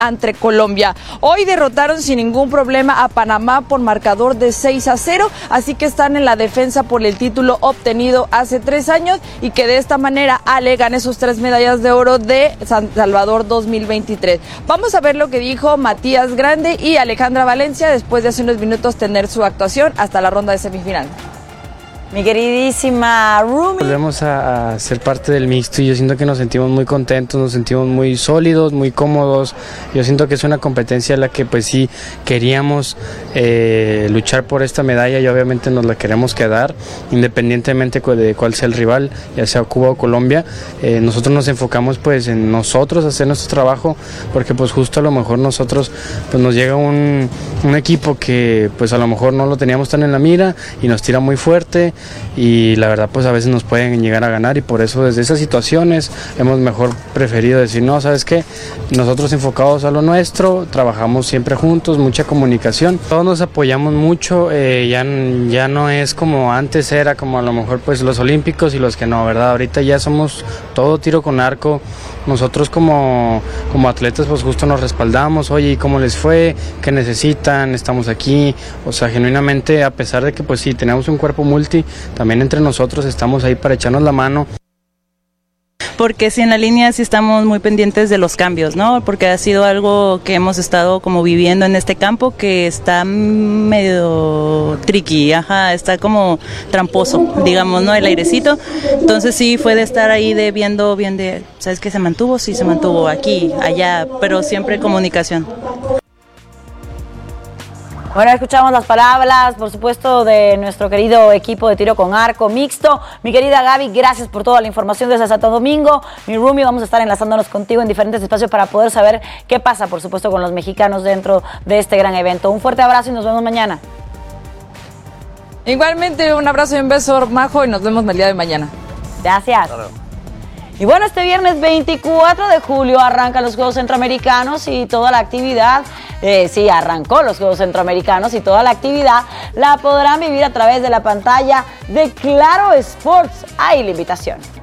ante Colombia. Hoy derrotaron sin ningún problema a Panamá por marcador de 6-0, así que están en la defensa por el título obtenido hace 3 años y que de esta manera alegan esos 3 medallas de oro de San Salvador 2023. Vamos a ver lo que dijo Matías Grande y Alejandra Valencia después de hace unos minutos tener su actuación hasta la ronda de semifinal. Mi queridísima Rumi. Volvemos a ser parte del mixto y yo siento que nos sentimos muy contentos, nos sentimos muy sólidos, muy cómodos. Yo siento que es una competencia en la que pues sí queríamos luchar por esta medalla y obviamente nos la queremos quedar, independientemente de cuál sea el rival, ya sea Cuba o Colombia. Nosotros nos enfocamos pues en nosotros, hacer nuestro trabajo, porque pues justo a lo mejor nosotros pues nos llega un equipo que pues a lo mejor no lo teníamos tan en la mira y nos tira muy fuerte. Y la verdad pues a veces nos pueden llegar a ganar y por eso desde esas situaciones hemos mejor preferido decir no, ¿sabes qué? Nosotros enfocados a lo nuestro, trabajamos siempre juntos, mucha comunicación, todos nos apoyamos mucho, ya no es como antes era, como a lo mejor pues los olímpicos y los que no, ¿verdad? Ahorita ya somos todo tiro con arco, nosotros como atletas pues justo nos respaldamos, oye, ¿cómo les fue? ¿Qué necesitan? Estamos aquí, o sea, genuinamente a pesar de que pues sí, tenemos un cuerpo multi, también entre nosotros estamos ahí para echarnos la mano. Porque sí, en la línea sí estamos muy pendientes de los cambios, ¿no? Porque ha sido algo que hemos estado como viviendo en este campo que está medio tricky, está como tramposo, digamos, ¿no? El airecito. Entonces sí, fue de estar ahí viendo bien de, ¿sabes qué? ¿Se mantuvo? Sí, se mantuvo aquí, allá, pero siempre comunicación. Bueno, escuchamos las palabras, por supuesto, de nuestro querido equipo de tiro con arco mixto. Mi querida Gaby, gracias por toda la información desde Santo Domingo. Mi Rumi, vamos a estar enlazándonos contigo en diferentes espacios para poder saber qué pasa, por supuesto, con los mexicanos dentro de este gran evento. Un fuerte abrazo y nos vemos mañana. Igualmente, un abrazo y un beso, Majo, y nos vemos el día de mañana. Gracias. Claro. Y bueno, este viernes 24 de julio arrancan los Juegos Centroamericanos y toda la actividad, arrancó los Juegos Centroamericanos y toda la actividad la podrán vivir a través de la pantalla de Claro Sports. Ahí la invitación.